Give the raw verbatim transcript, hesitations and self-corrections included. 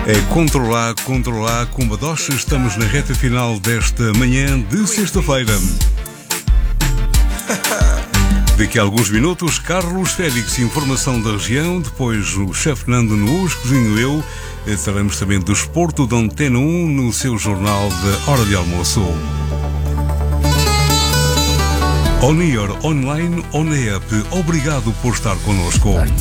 É controlar, controlar, Cumbadoche. Estamos na reta final desta manhã de sexta-feira. Daqui a alguns minutos, Carlos Félix, informação da região. Depois o chefe Nando Nunes, cozinho eu. Estaremos também do Esporto da Antena um no seu jornal da hora de almoço. On Air, online, on app. Obrigado por estar connosco.